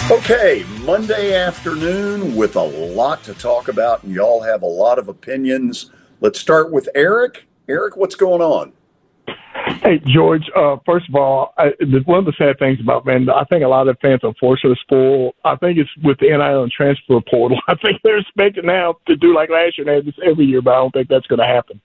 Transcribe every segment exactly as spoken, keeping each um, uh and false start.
Okay, Monday afternoon with a lot to talk about, and y'all have a lot of opinions. Let's start with Eric. Eric, what's going on? Hey, George, uh, first of all, I, one of the sad things about, man, I think a lot of fans, unfortunately, are spoiled. I think it's with the N I L and transfer portal. I think they're expecting now to do like last year. They have this every year, but I don't think that's going to happen.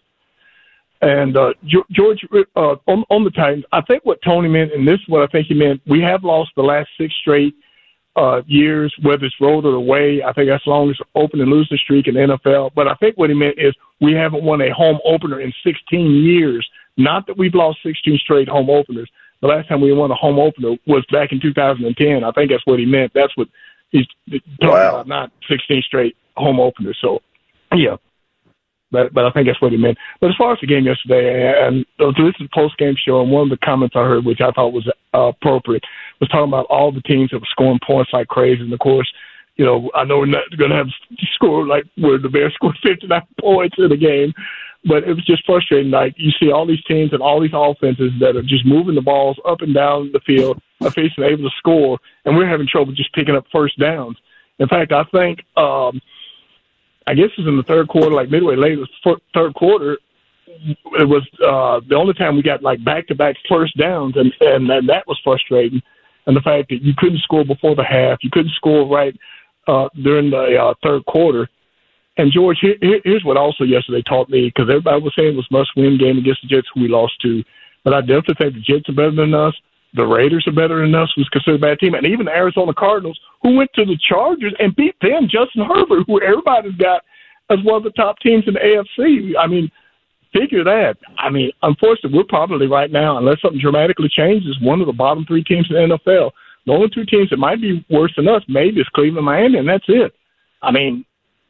And, uh, George, uh, on, on the Titans, I think what Tony meant, and this is what I think he meant, we have lost the last six straight uh, years, whether it's road or away. I think that's the longest open and losing streak in the N F L. But I think what he meant is we haven't won a home opener in sixteen years. Not that we've lost sixteen straight home openers. The last time we won a home opener was back in two thousand ten. I think that's what he meant. That's what he's talking wow. about, not sixteen straight home openers. So, yeah. But but I think that's what he meant. But as far as the game yesterday, and so this is a post-game show, and one of the comments I heard, which I thought was uh, appropriate, was talking about all the teams that were scoring points like crazy. And, of course, you know, I know we're not going to have score like where the Bears scored fifty-nine points in the game, but it was just frustrating. Like, you see all these teams and all these offenses that are just moving the balls up and down the field, are facing able to score, and we're having trouble just picking up first downs. In fact, I think um, – I guess it was in the third quarter, like midway late, the third quarter, it was uh, the only time we got like back-to-back first downs, and, and, and that was frustrating. And the fact that you couldn't score before the half, you couldn't score right uh, during the uh, third quarter. And, George, here, here's what also yesterday taught me, because everybody was saying it was must-win game against the Jets, who we lost to. But I definitely think the Jets are better than us. The Raiders are better than us, who's considered a bad team, and even the Arizona Cardinals, who went to the Chargers and beat them, Justin Herbert, who everybody's got as one of the top teams in the A F C. I mean, figure that. I mean, unfortunately, we're probably right now, unless something dramatically changes, one of the bottom three teams in the N F L. The only two teams that might be worse than us maybe is Cleveland, Miami, and that's it. I mean,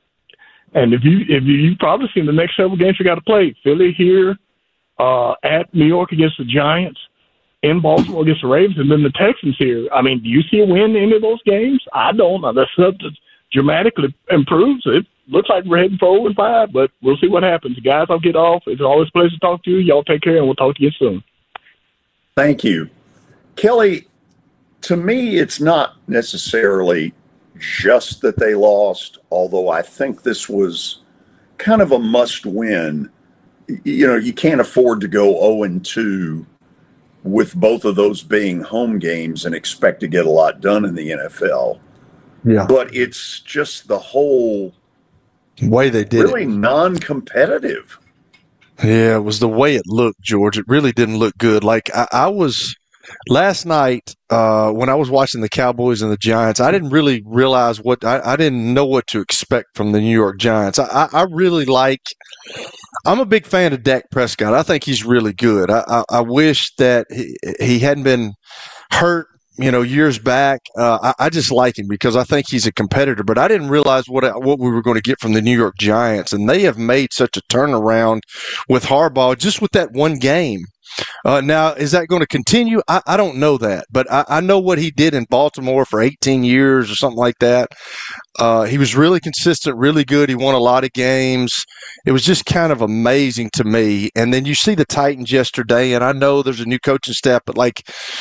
and if you if you you've probably seen the next several games we got to play: Philly here, uh, at New York against the Giants, in Baltimore against the Ravens, and then the Texans here. I mean, do you see a win in any of those games? I don't. Unless something dramatically improves, it looks like we're heading for oh and five, but we'll see what happens. Guys, I'll get off. It's always a pleasure to talk to you. Y'all take care, and we'll talk to you soon. Thank you. Kelly, to me, it's not necessarily just that they lost, although I think this was kind of a must-win. You know, you can't afford to go oh and two with both of those being home games and expect to get a lot done in the N F L. Yeah. But it's just the whole way they did really it. non-competitive. Yeah, it was the way it looked, George. It really didn't look good. Like I, I was last night uh, when I was watching the Cowboys and the Giants, I didn't really realize what I, I didn't know what to expect from the New York Giants. I, I, I really like. I'm a big fan of Dak Prescott. I think he's really good. I, I, I wish that he, he hadn't been hurt, you know, years back. Uh, I, I just like him because I think he's a competitor. But I didn't realize what what we were going to get from the New York Giants, and they have made such a turnaround with Harbaugh just with that one game. Uh, now, is that going to continue? I, I don't know that, but I, I know what he did in Baltimore for eighteen years or something like that. Uh, he was really consistent, really good. He won a lot of games. It was just kind of amazing to me. And then you see the Titans yesterday, and I know there's a new coaching staff, but like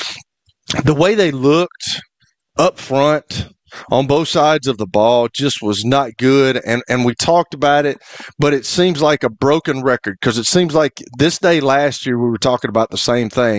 the way they looked up front on both sides of the ball just was not good. And, and we talked about it, but it seems like a broken record because it seems like this day last year we were talking about the same thing.